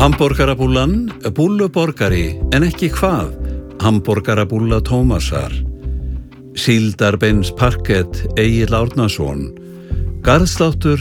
Hamborgarabúllan, búlluborgari en ekki hvað, hamborgarabúlla Tómasar. Síldarbeins parkett Egill Árnason. Garðsláttur,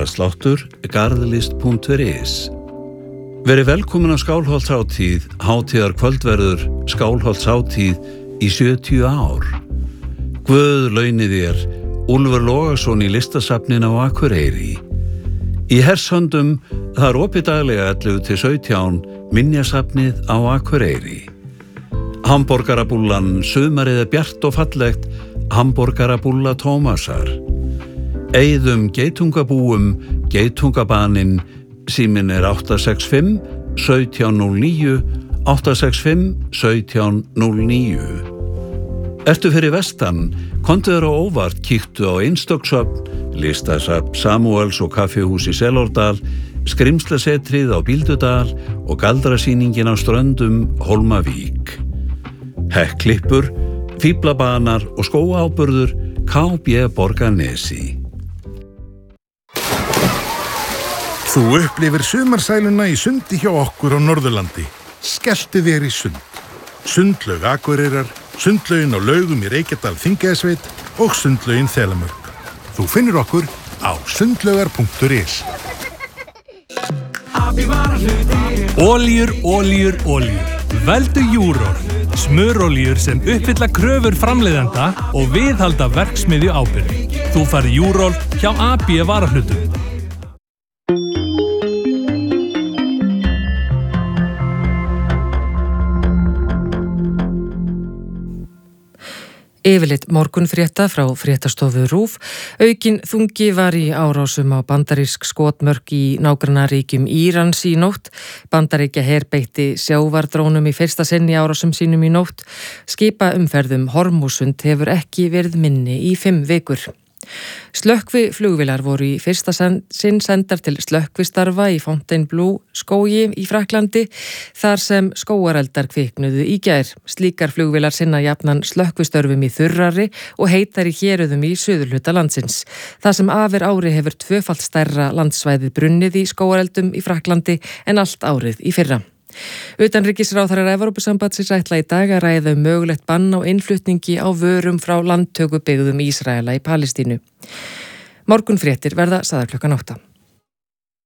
garðlist.is. Verið velkomin á Skálholtshátíð, hátíðar kvöldverður Skálholtshátíð í 70 ár. Guð launi þér, Úlfur Logason í listasafnin á Akureyri. Í hershöndum það opið daglega 11 til 17 minjasafnið á Akureyri. Hamborgarabúllan, sumarið bjart og fallegt, hamborgarabúlla Tómasar. Eyðum geitungabúum, geitungabaninn, síminn 865 1709, 865 1709. Ertu fyrir vestan, komdu þér á óvart, kíktu á Einstöksöfn, listasafn Samúels og kaffihús í Selordal, skrimslasetrið á Bíldudal og galdrasýningin á Ströndum Hólmavík. Hekklippur, fíflabanar og skóáburður KB Borgarnesi. Þú upplifir sumarsæluna í sundi hjá okkur á Norðurlandi. Skelltu þér í sund. Sundlaug Akureyrar, sundlaugin á Laugum í Reykjadal Þingeyjarsveit og sundlaugin Þelamörk. Þú finnur okkur á sundlaugar.is. Olíur. Veldu Júror. Smurolíur sem uppfylla kröfur framleiðenda og viðhalda verksmiðju ábyrgð. Þú færð Júror hjá AB Varahlutum. Yfirleitt morgunfrétta frá fréttastofu RÚV. Aukinn þungi var í árásum á bandarísk skotmörk í nágrannaríkjum Írans í nótt. Bandaríkjaher beitti sjávardrónum í fyrsta sinn í árásum sínum í nótt. Skipaumferð Hormúsund hefur ekki verið minni í 5 vikur. Slökkviflugvélar voru í fyrsta sinn sendar til slökkvistarfa í Fontainebleau skógi í Frakklandi þar sem skógareldar kviknuðu í gær. Slíkar flugvélar sinna jafnan slökkvistörfum í þurrari og heitari héruðum í suðurhluta landsins. Það sem af ári hefur 2-falt stærra landsvæðið brunnið í skógareldum í Frakklandi en allt árið í fyrra. Utanríkisráðherrar Evrópusambandsins ætla í dag að ræða mögulegt bann á innflutningi á vörum frá landtökubyggðum Ísraela í Palestínu. Morgunfréttir verða sagðar klukkan 8.